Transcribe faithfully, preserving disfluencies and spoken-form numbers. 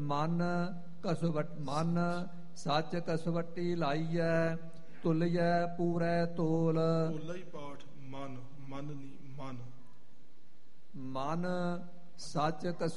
ਮਨ ਕਸਵਟ ਮਨ ਸੱਚ ਕਸਵੱਟੀ ਲਾਈਐ ਤੁਲਿਐ ਪੂਰੈ ਤੋਲ। ਤੋਲਾ ਹੀ ਪਾਠ, ਮਨ ਮਨ ਨਹੀਂ ਮਨ। ਮਨ ਸੱਚ ਕਸ